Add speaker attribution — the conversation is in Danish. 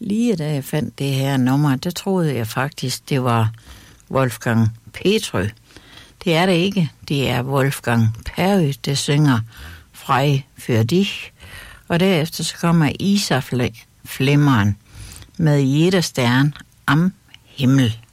Speaker 1: Lige da jeg fandt det her nummer, der troede jeg faktisk, det var Wolfgang Petrø. Det er det ikke. Det er Wolfgang Perry, der synger Frei für dich. Og derefter så kommer Isa Flimmeren med Jeder Stern am Himmel.